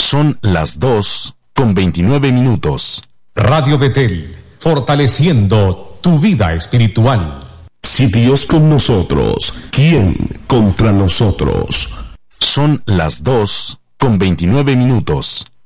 Son las 2:29. Radio Betel, fortaleciendo tu vida espiritual. Si Dios con nosotros, ¿quién contra nosotros? Son las 2:29.